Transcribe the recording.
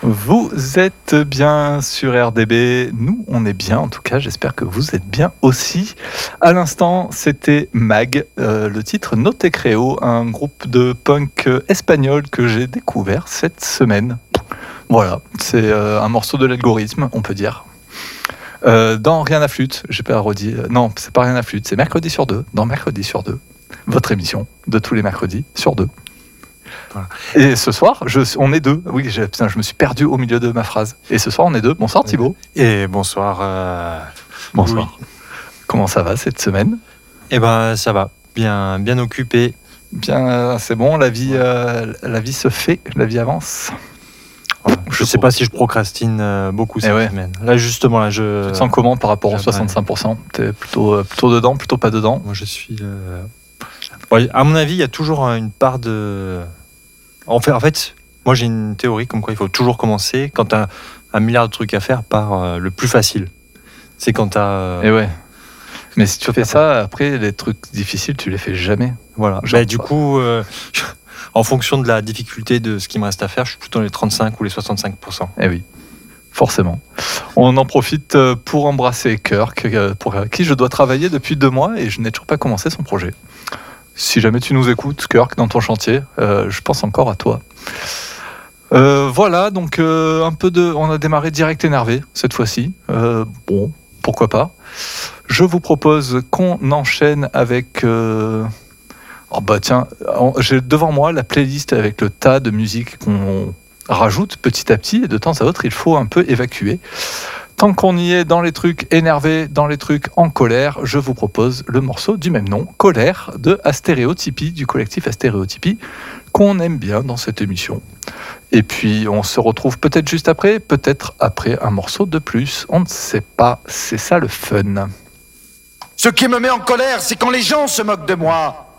Vous êtes bien sur RDB, nous on est bien en tout cas, j'espère que vous êtes bien aussi. À l'instant c'était Mag, le titre No Te Creo, un groupe de punk espagnol que j'ai découvert cette semaine. Voilà, c'est un morceau de l'algorithme on peut dire. Dans Rien à flûte, j'ai pas redit, non c'est pas Rien à flûte, c'est mercredi sur deux, dans Mercredi sur deux, votre émission de tous les mercredis sur deux. Voilà. Et ce soir, on est deux. Oui, je me suis perdu au milieu de ma phrase. Et ce soir, on est deux. Bonsoir Thibaut. Et bonsoir. Bonsoir. Oui. Comment ça va cette semaine ? Eh ben, ça va. Bien occupé. Bien, c'est bon. La vie se fait. La vie avance. Voilà. Je sais pas si je procrastine beaucoup cette semaine. Là, justement, tu te sens comment par rapport aux 65% ? T'es plutôt dedans, plutôt pas dedans ? Moi, je suis. Ouais, à mon avis, il y a toujours une part de. En fait, moi j'ai une théorie comme quoi il faut toujours commencer quand tu as un milliard de trucs à faire par le plus facile. C'est quand tu as. Et ouais. Mais si tu fais ça, après les trucs difficiles, tu les fais jamais. Voilà. Du coup, en fonction de la difficulté de ce qui me reste à faire, je suis plutôt dans les 35 ou les 65%. Eh oui. Forcément. On en profite pour embrasser Kirk, pour qui je dois travailler depuis 2 mois et je n'ai toujours pas commencé son projet. Si jamais tu nous écoutes, Kirk, dans ton chantier, je pense encore à toi. Voilà, donc on a démarré direct énervé cette fois-ci. Bon, pourquoi pas. Je vous propose qu'on enchaîne avec... j'ai devant moi la playlist avec le tas de musique qu'on rajoute petit à petit et de temps à autre, il faut un peu évacuer. Tant qu'on y est dans les trucs énervés, dans les trucs en colère, je vous propose le morceau du même nom, Colère, de Astéréotypie, du collectif Astéréotypie, qu'on aime bien dans cette émission. Et puis on se retrouve peut-être juste après, peut-être après un morceau de plus, on ne sait pas, c'est ça le fun. Ce qui me met en colère, c'est quand les gens se moquent de moi.